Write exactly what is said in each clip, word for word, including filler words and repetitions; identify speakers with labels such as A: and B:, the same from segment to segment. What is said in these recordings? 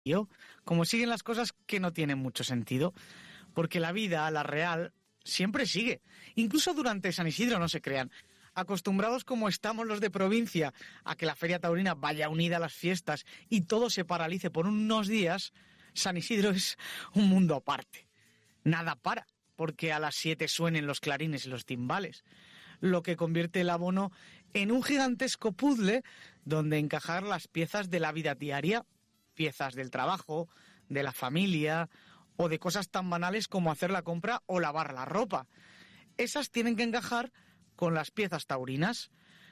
A: como siguen las cosas que no tienen mucho sentido, porque la vida, la real, siempre sigue. Incluso durante San Isidro, no se crean. Acostumbrados como estamos los de provincia a que la feria taurina vaya unida a las fiestas y todo se paralice por unos días, San Isidro es un mundo aparte. Nada para, porque a las siete suenen los clarines y los timbales, lo que convierte el abono en un gigantesco puzzle donde encajar las piezas de la vida diaria, piezas del trabajo, de la familia o de cosas tan banales como hacer la compra o lavar la ropa. Esas tienen que encajar con las piezas taurinas,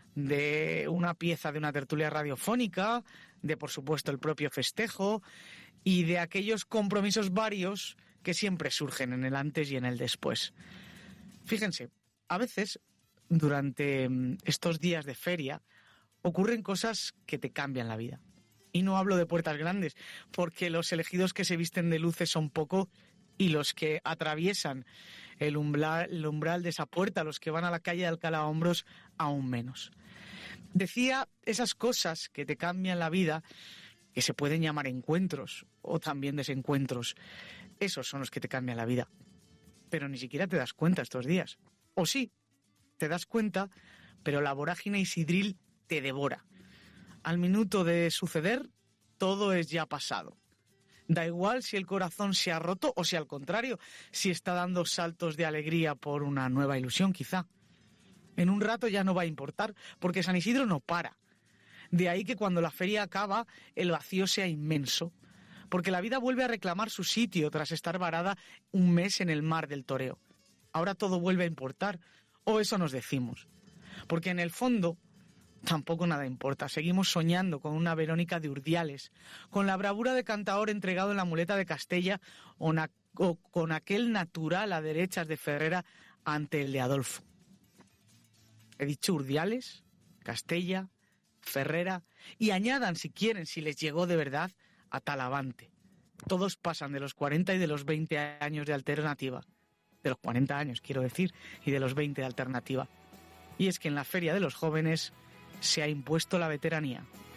A: de una pieza de una tertulia radiofónica, de por supuesto el propio festejo y de aquellos compromisos varios que siempre surgen en el antes y en el después. Fíjense, a veces durante estos días de feria ocurren cosas que te cambian la vida. Y no hablo de puertas grandes, porque los elegidos que se visten de luces son pocos y los que atraviesan el umbral, el umbral de esa puerta, los que van a la calle de Alcalá Hombros, aún menos. Decía esas cosas que te cambian la vida, que se pueden llamar encuentros o también desencuentros. Esos son los que te cambian la vida. Pero ni siquiera te das cuenta estos días. O sí, te das cuenta, pero la vorágine isidril te devora. Al minuto de suceder, todo es ya pasado. Da igual si el corazón se ha roto o si al contrario, si está dando saltos de alegría por una nueva ilusión quizá. En un rato ya no va a importar, porque San Isidro no para. De ahí que cuando la feria acaba, el vacío sea inmenso, porque la vida vuelve a reclamar su sitio tras estar varada un mes en el mar del toreo. Ahora todo vuelve a importar, o eso nos decimos. Porque en el fondo tampoco nada importa. Seguimos soñando con una Verónica de Urdiales, con la bravura de cantaor entregado en la muleta de Castella o, na- o con aquel natural a derechas de Ferrera ante el de Adolfo. He dicho Urdiales, Castella, Ferrera y añadan si quieren, si les llegó de verdad, a Talavante. Todos pasan de los cuarenta y de los veinte años de alternativa. De los cuarenta años, quiero decir, y de los veinte de alternativa. Y es que en la feria de los jóvenes se ha impuesto la veteranía.